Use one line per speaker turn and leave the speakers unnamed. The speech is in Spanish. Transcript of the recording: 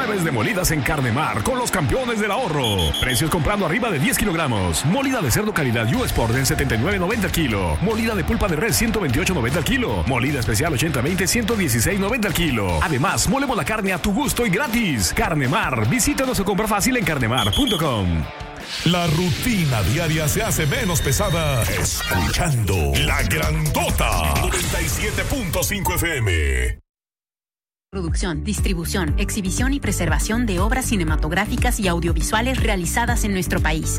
Jueves de molidas en Carne Mar con los campeones del ahorro. Precios comprando arriba de 10 kilogramos. Molida de cerdo calidad U-Sport en $79.90 al kilo. Molida de pulpa de res $128.90 al kilo. Molida especial 80-20 $116.90 al kilo. Además, molemos la carne a tu gusto y gratis. Carne Mar. Visítanos o compra fácil en carnemar.com.
La rutina diaria se hace menos pesada escuchando La Grandota 97.5 FM.
Producción, distribución, exhibición y preservación de obras cinematográficas y audiovisuales realizadas en nuestro país.